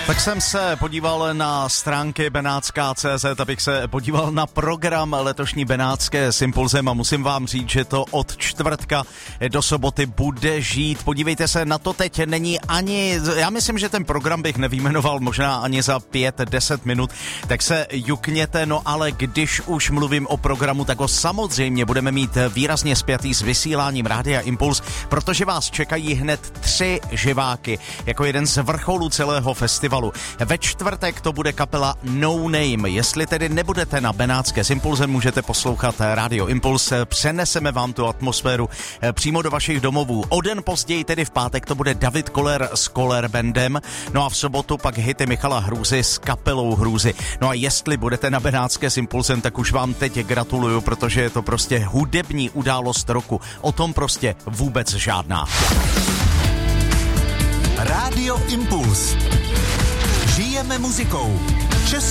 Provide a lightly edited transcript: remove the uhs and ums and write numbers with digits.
Tak jsem se podíval na stránky Benátská.cz, abych se podíval na program letošní Benátské Sympozium a musím vám říct, že to od čtvrtka do soboty bude žít. Podívejte se, na to teď není ani, já myslím, že ten program bych nevyjmenoval možná ani za 5-10 minut, tak se jukněte, no ale když už mluvím o programu, tak ho samozřejmě budeme mít výrazně spjatý s vysíláním Rádia Impuls, protože vás čekají hned 3 živáky, jako jeden z vrcholů celého festivalu. Ve čtvrtek to bude kapela No Name. Jestli tedy nebudete na Benátské Sympozium, můžete poslouchat Radio Impuls. Přeneseme vám tu atmosféru přímo do vašich domovů. O den později, tedy v pátek, to bude David Koller s Koller Bandem. No a v sobotu pak hity Michala Hrůzy s kapelou Hrůzy. No a jestli budete na Benátské Sympozium, tak už vám teď gratuluju, protože je to prostě hudební událost roku. O tom prostě vůbec žádná. Radio Impuls. Žijeme muzikou.